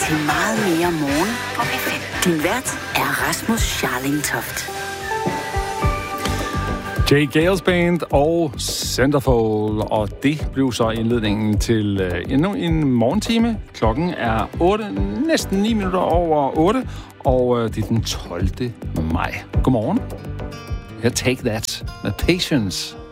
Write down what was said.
til meget mere morgen på P5. Din vært er Rasmus Scharling Toft. Jay Gales Band og Centerfold, og det blev så indledningen til endnu en morgentime. Klokken er 8, næsten 9 minutter over 8, og det er den 12. maj. Godmorgen. Her Take That med Patience.